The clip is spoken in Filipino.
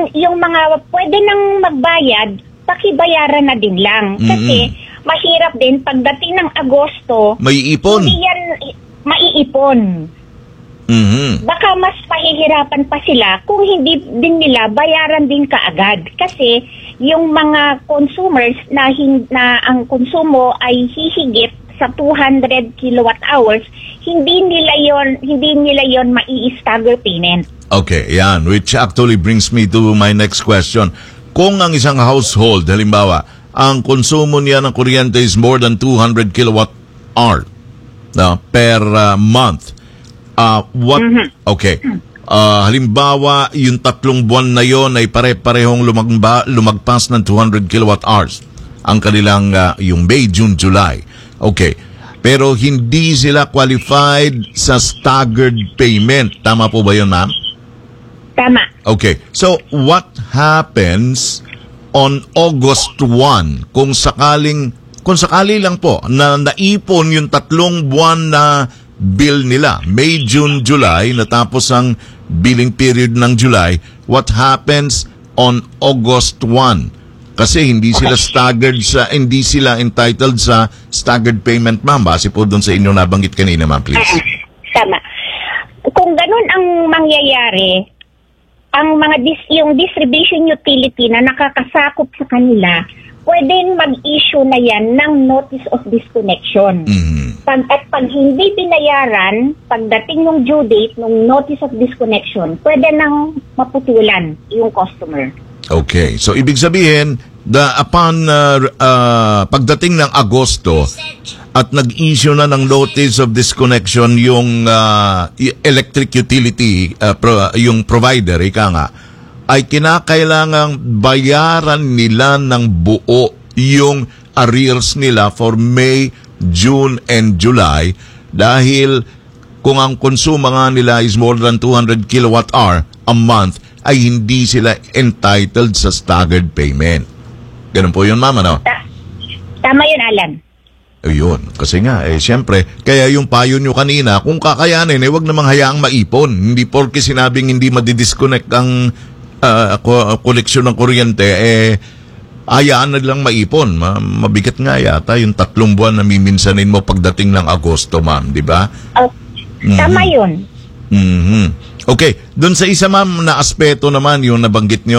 yung mga pwede nang magbayad, pakibayaran na din lang. Kasi mahirap din pagdating ng Agosto, may ipon. Hindi yan maiipon. Baka mas pahihirapan pa sila kung hindi din nila bayaran din kaagad. Kasi yung mga consumers na ang konsumo ay hihigit sa 200 kilowatt hours, hindi nila yon mai-stagger payment. Okay, yan. Which actually brings me to my next question. Kung ang isang household, halimbawa, ang konsumo niya ng kuryente is more than 200 kilowatt hour per month, okay. Halimbawa, yung 3 buwan na yon ay pare-parehong lumagpas ng 200 kilowatt hours. Ang kanilang yung May, June, July. Okay. Pero hindi sila qualified sa staggered payment. Tama po ba yun, ma'am? Tama. Okay. So, what happens on August 1 kung sakali lang po na naipon yung 3 buwan na bill nila, May, June, July, natapos ang billing period ng July, what happens on August 1? Kasi hindi sila hindi sila entitled sa staggered payment, ma'am. Base po doon sa inyo nabanggit kanina, ma'am, please. Tama. Kung ganun ang mangyayari, ang yung distribution utility na nakakasakop sa kanila, pwedeng mag-issue na yan ng notice of disconnection. Pag hindi binayaran, pagdating yung due date ng notice of disconnection, pwede nang maputulan yung customer. Okay. So, ibig sabihin, upon pagdating ng Agosto at nag-issue na ng notice of disconnection yung electric utility, yung provider, ika nga, ay kinakailangang bayaran nila ng buo yung arrears nila for May, June, and July dahil kung ang konsumo nga nila is more than 200 kilowatt hour a month, ay hindi sila entitled sa staggered payment. Ganun po yun, mama, no? Tama yun, Alan. Ayun. Kasi nga, siyempre, kaya yung payo nyo kanina, kung kakayanin, wag namang hayaang maipon. Hindi porke sinabing hindi madidisconnect ang koleksyon ng kuryente, hayaan na lang maipon. Mabigat nga yata yung 3 buwan na miminsanin mo pagdating ng Agosto, ma'am, di ba? Tama yun. Okay. Doon sa isa, ma'am, na aspeto naman yung nabanggit nyo,